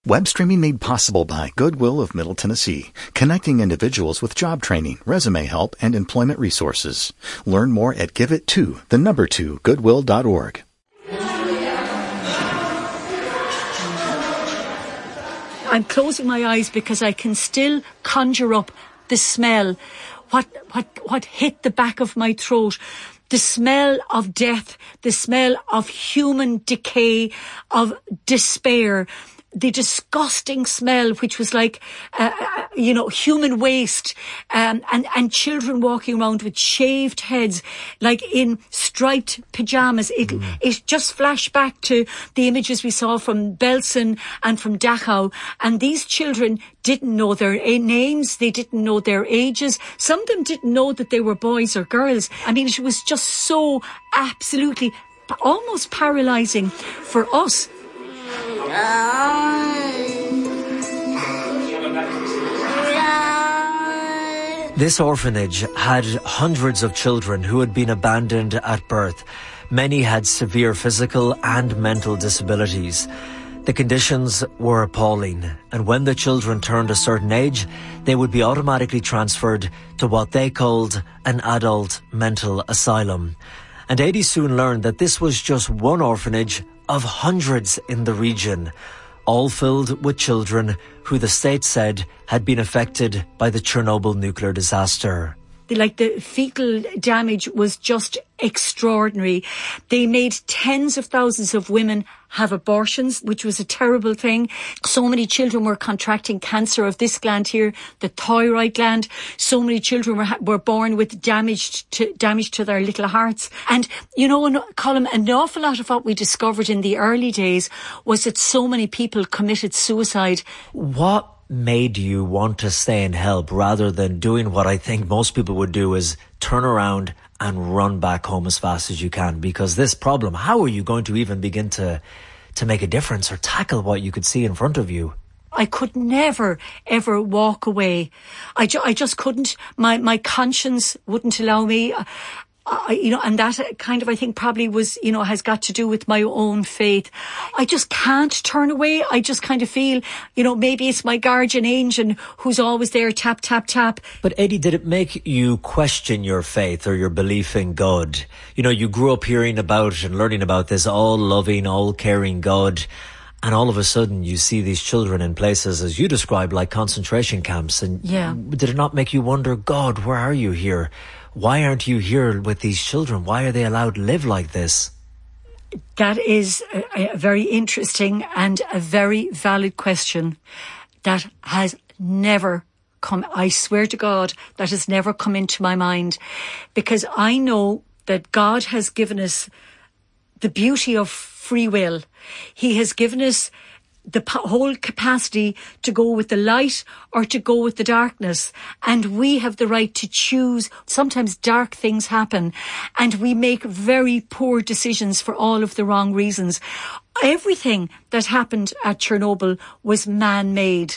Web streaming made possible by Goodwill of Middle Tennessee, connecting individuals with job training, resume help, and employment resources. Learn more at giveit2goodwill.org. I'm closing my eyes because I can still conjure up the smell, what hit the back of my throat. The smell of death, the smell of human decay, of despair. The disgusting smell, which was like, human waste, and children walking around with shaved heads, like in striped pajamas. It just flashed back to the images we saw from Belsen and from Dachau. And these children didn't know their names. They didn't know their ages. Some of them didn't know that they were boys or girls. I mean, it was just so absolutely almost paralyzing for us. This orphanage had hundreds of children who had been abandoned at birth. Many had severe physical and mental disabilities. The conditions were appalling, and when the children turned a certain age, they would be automatically transferred to what they called an adult mental asylum. And Eddie soon learned that this was just one orphanage of hundreds in the region, all filled with children who the state said had been affected by the Chernobyl nuclear disaster. The fetal damage was just extraordinary. They made tens of thousands of women have abortions, which was a terrible thing. So many children were contracting cancer of this gland here, the thyroid gland. So many children were born with damage to their little hearts. And, Colin, an awful lot of what we discovered in the early days was that so many people committed suicide. What made you want to stay and help rather than doing what I think most people would do, is turn around and run back home as fast as you can? Because this problem, how are you going to even begin to make a difference or tackle what you could see in front of you? I could never, ever walk away. I just couldn't. My conscience wouldn't allow me. And that kind of, I think, probably was, has got to do with my own faith. I just can't turn away. I just kind of feel, maybe it's my guardian angel who's always there, tap, tap, tap. But Eddie, did it make you question your faith or your belief in God? You grew up hearing about and learning about this all-loving, all-caring God, and all of a sudden you see these children in places, as you described, like concentration camps. And did it not make you wonder, God, where are you here? Why aren't you here with these children? Why are they allowed to live like this? That is a very interesting and a very valid question that has never come, I swear to God, that has never come into my mind, because I know that God has given us the beauty of free will. He has given us the whole capacity to go with the light or to go with the darkness. And we have the right to choose. Sometimes dark things happen and we make very poor decisions for all of the wrong reasons. Everything that happened at Chernobyl was man-made.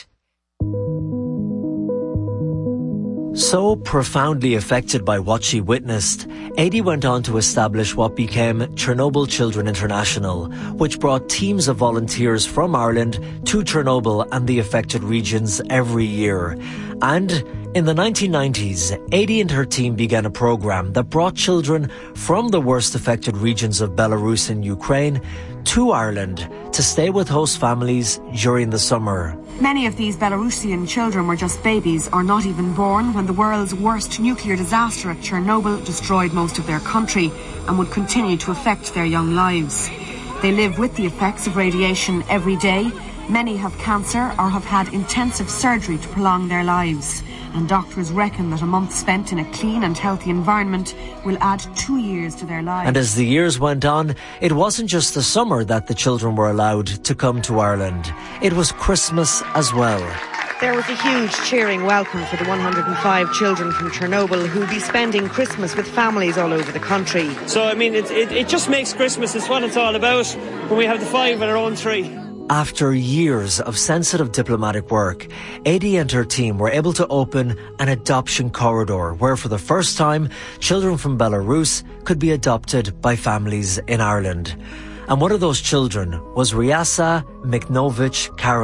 So profoundly affected by what she witnessed, Eddie went on to establish what became Chernobyl Children International, which brought teams of volunteers from Ireland to Chernobyl and the affected regions every year. And in the 1990s, Eddie and her team began a program that brought children from the worst affected regions of Belarus and Ukraine to Ireland to stay with host families during the summer. Many of these Belarusian children were just babies or not even born when the world's worst nuclear disaster at Chernobyl destroyed most of their country and would continue to affect their young lives. They live with the effects of radiation every day. Many have cancer or have had intensive surgery to prolong their lives. And doctors reckon that a month spent in a clean and healthy environment will add 2 years to their lives. And as the years went on, it wasn't just the summer that the children were allowed to come to Ireland. It was Christmas as well. There was a huge cheering welcome for the 105 children from Chernobyl who'll be spending Christmas with families all over the country. So, I mean, it just makes Christmas, it's what it's all about, when we have the 5 and our own 3. After years of sensitive diplomatic work, Eddie and her team were able to open an adoption corridor where for the first time, children from Belarus could be adopted by families in Ireland. And one of those children was Riasa Miknovich Karol.